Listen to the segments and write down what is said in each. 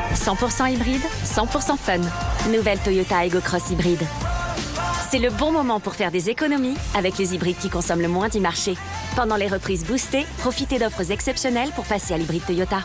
100% hybride, 100% fun. Nouvelle Toyota Aygo Cross hybride. C'est le bon moment pour faire des économies avec les hybrides qui consomment le moins du marché. Pendant les reprises boostées, profitez d'offres exceptionnelles pour passer à l'hybride Toyota.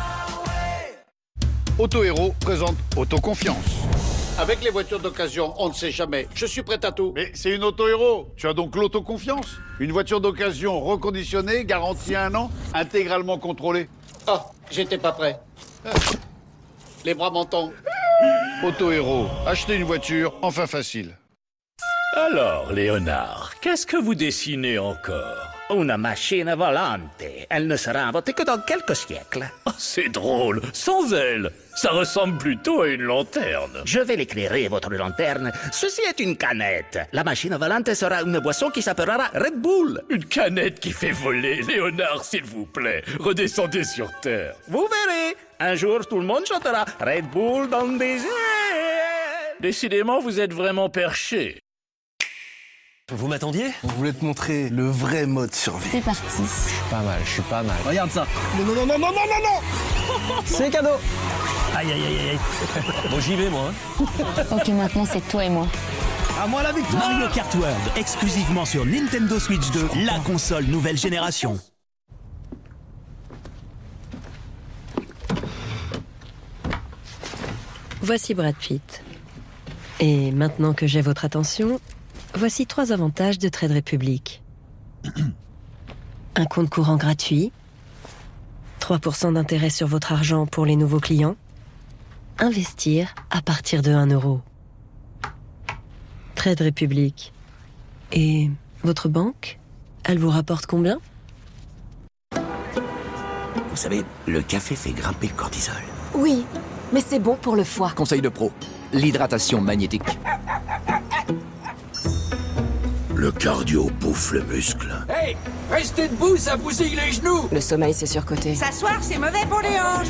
Auto Héros présente Autoconfiance. Avec les voitures d'occasion, on ne sait jamais. Je suis prêt à tout. Mais c'est une Auto Héros. Tu as donc l'autoconfiance. Une voiture d'occasion reconditionnée, garantie 1 an, intégralement contrôlée. Ah, j'étais pas prêt. Les bras m'en tombent. Auto Héros. Acheter une voiture, enfin facile. Alors, Léonard, qu'est-ce que vous dessinez encore? Una machine volante. Elle ne sera inventée que dans quelques siècles. Oh, c'est drôle, sans elle. Ça ressemble plutôt à une lanterne. Je vais l'éclairer, votre lanterne. Ceci est une canette. La machine volante sera une boisson qui s'appellera Red Bull. Une canette qui fait voler. Léonard, s'il vous plaît, redescendez sur Terre. Vous verrez. Un jour, tout le monde chantera Red Bull dans des airs. Décidément, vous êtes vraiment perché. Vous m'attendiez? On voulait te montrer le vrai mode survie. C'est parti. Je suis pas mal. Regarde ça. Non. C'est cadeau. Aïe. Bon, j'y vais, moi. Ok, maintenant c'est toi et moi. À moi la victoire. Mario Kart World, exclusivement sur Nintendo Switch 2, la console nouvelle génération. Voici Brad Pitt. Et maintenant que j'ai votre attention, voici 3 avantages de Trade Republic. Un compte courant gratuit, 3% d'intérêt sur votre argent pour les nouveaux clients, investir à partir de 1 euro. Trade Republic. Et votre banque, elle vous rapporte combien? Vous savez, le café fait grimper le cortisol. Oui, mais c'est bon pour le foie. Conseil de pro, l'hydratation magnétique. Le cardio bouffe le muscle. Hey, restez debout, ça bousille les genoux. Le sommeil, c'est surcoté. S'asseoir, c'est mauvais pour les hanches.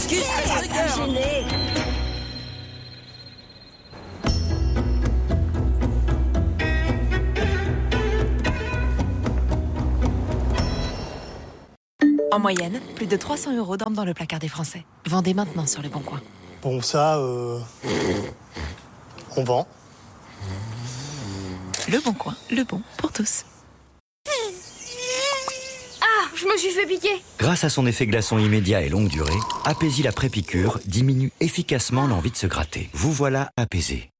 En moyenne, plus de 300 € dorment dans le placard des Français. Vendez maintenant sur Le Bon Coin. Bon, ça, on vend. Le Bon Coin, le bon pour tous. Ah, je me suis fait piquer. Grâce à son effet glaçon immédiat et longue durée, Apaisil la pré-piqûre diminue efficacement l'envie de se gratter. Vous voilà apaisé.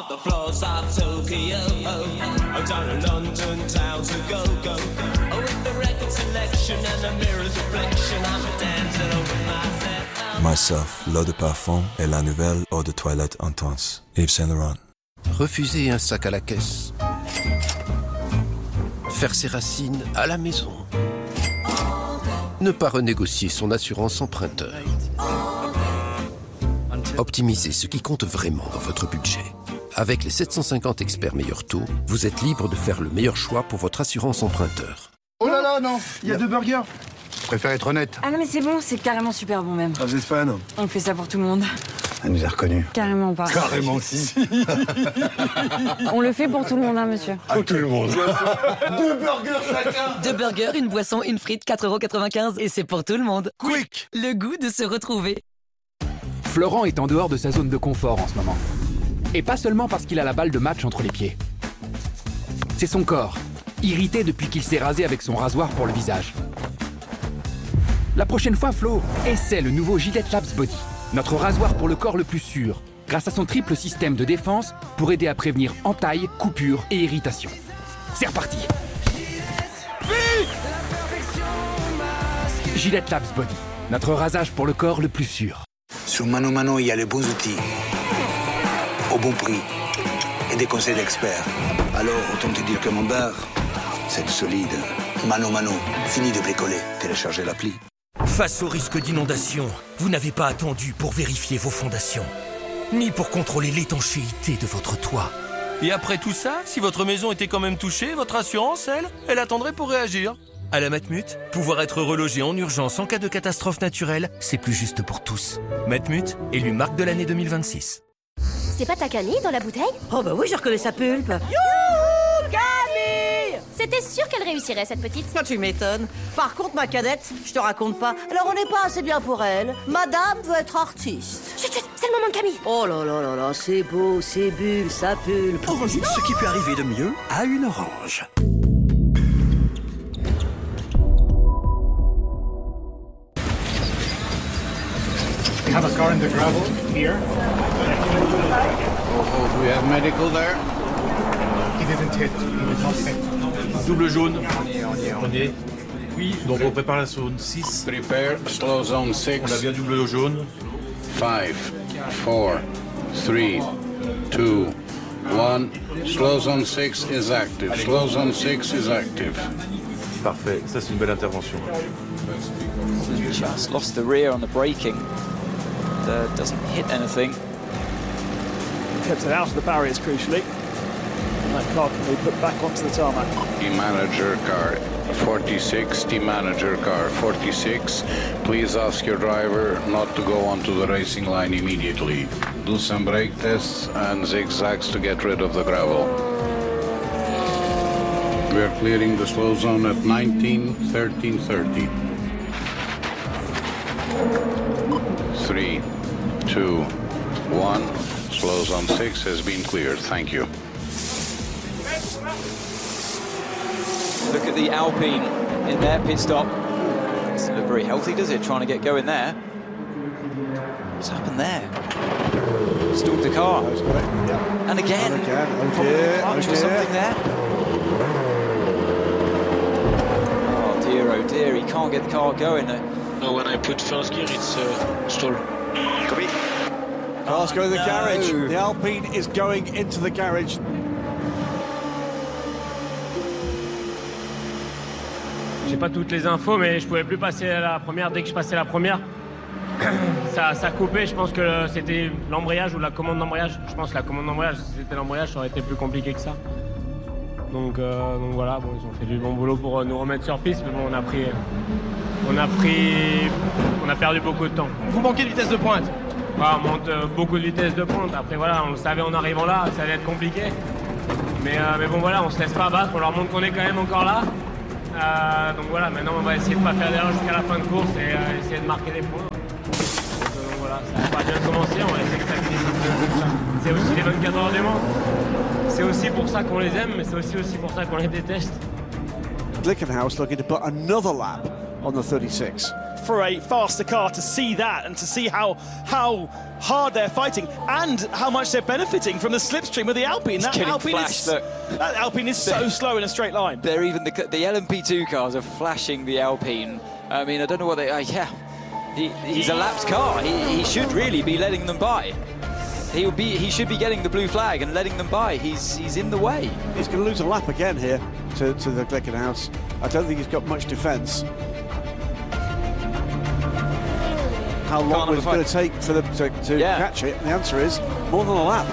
Myself, l'eau de parfum et la nouvelle eau de toilette intense. Yves Saint Laurent. Refuser un sac à la caisse. Faire ses racines à la maison. Ne pas renégocier son assurance emprunteur. Optimisez ce qui compte vraiment dans votre budget. Avec les 750 experts meilleurs taux, vous êtes libre de faire le meilleur choix pour votre assurance emprunteur. Oh là là, non. Il y a 2 burgers. Je préfère être honnête. Ah non, mais c'est bon, c'est carrément super bon même. Ah, vous êtes fan? On fait ça pour tout le monde. Elle nous a reconnus. Carrément pas. Carrément si. On le fait pour tout le monde, hein, monsieur. À tout le monde. 2 burgers chacun. 2 burgers, une boisson, une frite, 4,95 € et c'est pour tout le monde. Quick. Le goût de se retrouver. Florent est en dehors de sa zone de confort en ce moment. Et pas seulement parce qu'il a la balle de match entre les pieds. C'est son corps, irrité depuis qu'il s'est rasé avec son rasoir pour le visage. La prochaine fois, Flo, essaie le nouveau Gillette Labs Body, notre rasoir pour le corps le plus sûr, grâce à son triple système de défense pour aider à prévenir entailles, coupures et irritations. C'est reparti. Gillette Labs Body, notre rasage pour le corps le plus sûr. Sur Mano Mano, il y a les bons outils, au bon prix et des conseils d'experts. Alors, autant te dire que mon bar, c'est du solide. Mano Mano, fini de bricoler. Téléchargez l'appli. Face au risque d'inondation, vous n'avez pas attendu pour vérifier vos fondations, ni pour contrôler l'étanchéité de votre toit. Et après tout ça, si votre maison était quand même touchée, votre assurance, elle attendrait pour réagir. À la Matmut, pouvoir être relogé en urgence en cas de catastrophe naturelle, c'est plus juste pour tous. Matmut, élu marque de l'année 2026. C'est pas ta Camille dans la bouteille? Oh bah oui, je reconnais sa pulpe. Youhou, Camille! C'est T'étais sûre qu'elle réussirait, cette petite? Tu m'étonnes. Par contre, ma cadette, je te raconte pas. Alors, on n'est pas assez bien pour elle. Madame veut être artiste. Chut, chut, c'est le moment de Camille. Oh là là là là, c'est beau, c'est bulle, ça pulpe. Orange, ce qui peut arriver de mieux à une orange. We have a car in the gravel here. Oh, do we have medical there? He didn't hit. He did not hit. Double jaune. On y est. Oui. Donc on prépare la zone 6. Prepare, slow zone 6. On a bien double jaune. 5, 4, 3, 2, 1. Slow zone 6 is active. Slow zone 6 is active. Parfait, ça c'est une belle intervention. Just lost the rear on the braking. Doesn't hit anything. Kept it out of the barriers crucially. And that car can be put back onto the tarmac. Team manager car 46, team manager car 46. Please ask your driver not to go onto the racing line immediately. Do some brake tests and zigzags to get rid of the gravel. We are clearing the slow zone at 19, 13, 30. 3, 2, 1. Slow zone 6 has been cleared. Thank you. Look at the Alpine in their pit stop. Doesn't look very healthy, does it? Trying to get going there. What's happened there? Stalled the car. And again. Oh dear. Or something there. Oh dear, he can't get the car going. No, when I put first gear, it's stall. Copy. Car's going to the garage. The Alpine is going into the garage. J'ai pas toutes les infos, mais je pouvais plus passer à la première. Dès que je passais la première, ça coupait. Je pense que c'était l'embrayage ou la commande d'embrayage. Je pense que la commande d'embrayage, si c'était l'embrayage, ça aurait été plus compliqué que ça. Donc voilà, bon, ils ont fait du bon boulot pour nous remettre sur piste, mais bon, on a perdu beaucoup de temps. Vous manquez de vitesse de pointe. On monte beaucoup de vitesse de pointe. Après voilà, on le savait en arrivant là, ça allait être compliqué. Mais bon voilà, on se laisse pas abattre, on leur montre qu'on est quand même encore là. Donc voilà, maintenant on va essayer de ne pas faire d'erreur jusqu'à la fin de course et essayer de marquer des points. Donc voilà, ça n'a pas bien commencé, on va essayer que ça finisse. C'est aussi les 24 heures du Mans. C'est aussi pour ça qu'on les aime, mais c'est aussi pour ça qu'on les déteste. Glickenhaus looking to put another lap on the 36. For a faster car to see that and to see how hard they're fighting and how much they're benefiting from the slipstream of the Alpine. That Alpine is so slow in a straight line. They're even the LMP2 cars are flashing the Alpine. I mean, I don't know what they are. Yeah, he's a lapped car. He should really be letting them by. He should be getting the blue flag and letting them by. He's in the way. He's going to lose a lap again here to the Glickenhaus. I don't think he's got much defence. How long is it going to take for them to catch it? And the answer is more than a lap.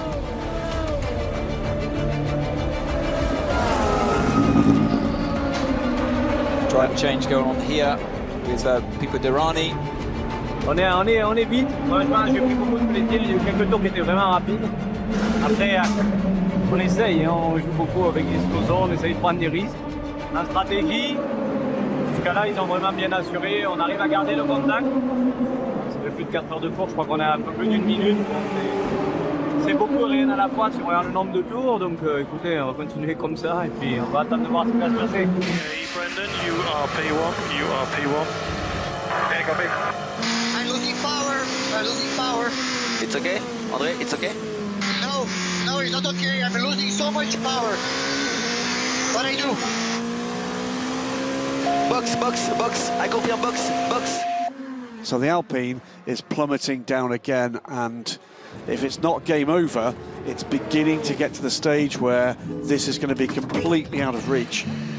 Driver change going on here with Pipo Derani. On est vite. Honnêtement, j'ai pris beaucoup de plaisir. Il y a eu quelques tours qui étaient vraiment rapides. Après, on essaye, on joue beaucoup avec les explosons, on essaye de prendre des risques. La stratégie, jusqu'à là, ils ont vraiment bien assuré. On arrive à garder le contact. Ça fait plus de 4 heures de course, je crois qu'on est à un peu plus d'une minute. C'est beaucoup et rien à la fois si on regarde le nombre de tours. Donc écoutez, on va continuer comme ça et puis on va attendre de voir ce qui va se passer. Hey Brandon, you are P1. Okay, copy. I'm losing power. It's okay, André, it's okay? No, it's not okay. I'm losing so much power. What I do? Box. I confirm box. So the Alpine is plummeting down again, and if it's not game over, it's beginning to get to the stage where this is going to be completely out of reach.